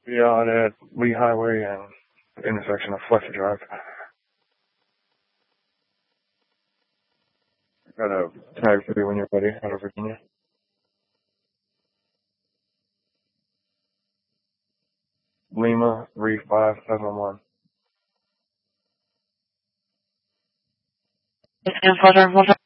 Yeah, on at Lee Highway and intersection of Fletcher Drive. Got a tag for you when you're ready out of Virginia. Lima 35711. It's Fletcher.